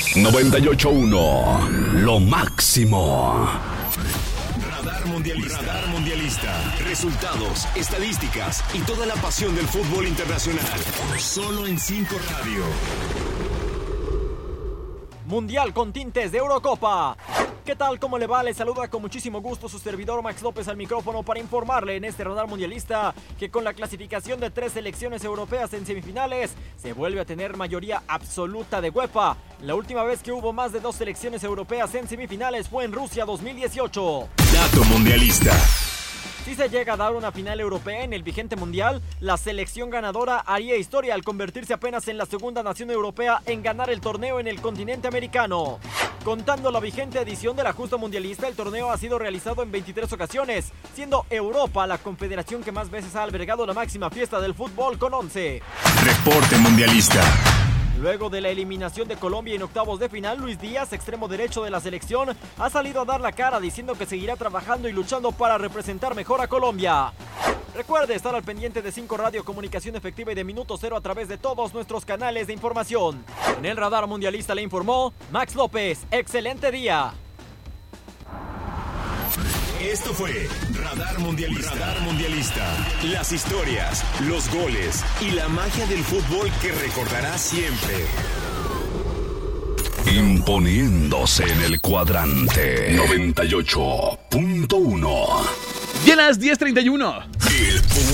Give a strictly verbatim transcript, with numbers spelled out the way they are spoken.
noventa y ocho punto uno, lo máximo. Radar Mundialista. Radar Mundialista. Resultados, estadísticas y toda la pasión del fútbol internacional. Solo en cinco Radio. Mundial con tintes de Eurocopa. ¿Qué tal? ¿Cómo le va? Le saluda con muchísimo gusto su servidor Max López al micrófono para informarle en este Radar Mundialista que con la clasificación de tres selecciones europeas en semifinales se vuelve a tener mayoría absoluta de UEFA. La última vez que hubo más de dos selecciones europeas en semifinales fue en Rusia dos mil dieciocho. Dato Mundialista. Si se llega a dar una final europea en el vigente mundial, la selección ganadora haría historia al convertirse apenas en la segunda nación europea en ganar el torneo en el continente americano. Contando la vigente edición de la justa mundialista, el torneo ha sido realizado en veintitrés ocasiones, siendo Europa la confederación que más veces ha albergado la máxima fiesta del fútbol con once. Reporte Mundialista. Luego de la eliminación de Colombia en octavos de final, Luis Díaz, extremo derecho de la selección, ha salido a dar la cara diciendo que seguirá trabajando y luchando para representar mejor a Colombia. Recuerde estar al pendiente de cinco Radio, comunicación efectiva y de minuto cero a través de todos nuestros canales de información. En el Radar Mundialista le informó Max López. ¡Excelente día! Esto fue Radar Mundialista. Radar Mundialista. Las historias, los goles y la magia del fútbol que recordarás siempre. Imponiéndose en el cuadrante noventa y ocho punto uno. Y a las diez treinta y uno. El